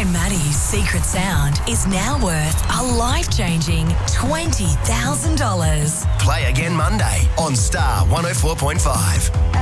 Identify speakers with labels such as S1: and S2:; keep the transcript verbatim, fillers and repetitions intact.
S1: and Maddie's secret sound is now worth a life-changing twenty thousand dollars.
S2: Play again Monday on Star one oh four point five.